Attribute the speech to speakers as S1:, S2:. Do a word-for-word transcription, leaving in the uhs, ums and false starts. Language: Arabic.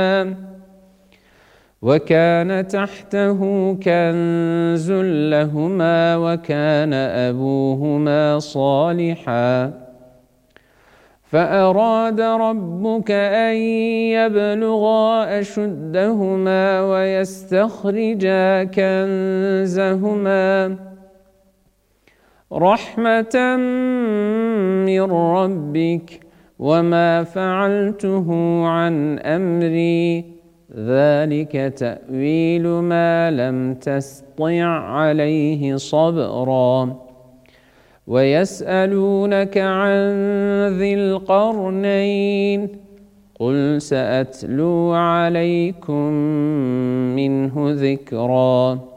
S1: وكان تحته كنز لهما وكان أبوهما صالحا فأراد ربك أن يبلغا أشدهما ويستخرجا كنزهما رحمة من ربك وما فعلته عن أمري ذلك تأويل ما لم تسطع عليه صبرا ويسألونك عن ذي القرنين قل سأتلو عليكم منه ذكرا